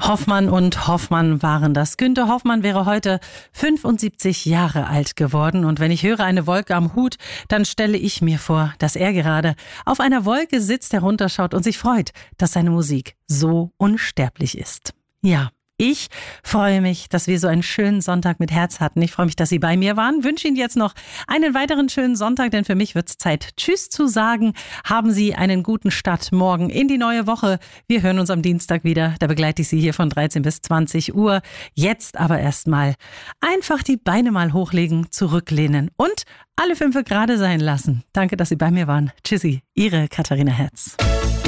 Hoffmann und Hoffmann waren das. Günter Hoffmann wäre heute 75 Jahre alt geworden. Und wenn ich höre eine Wolke am Hut, dann stelle ich mir vor, dass er gerade auf einer Wolke sitzt, herunterschaut und sich freut, dass seine Musik so unsterblich ist. Ja. Ich freue mich, dass wir so einen schönen Sonntag mit Herz hatten. Ich freue mich, dass Sie bei mir waren. Wünsche Ihnen jetzt noch einen weiteren schönen Sonntag, denn für mich wird es Zeit, Tschüss zu sagen. Haben Sie einen guten Start morgen in die neue Woche. Wir hören uns am Dienstag wieder. Da begleite ich Sie hier von 13 bis 20 Uhr. Jetzt aber erstmal einfach die Beine mal hochlegen, zurücklehnen und alle 5 gerade sein lassen. Danke, dass Sie bei mir waren. Tschüssi, Ihre Katharina Herz.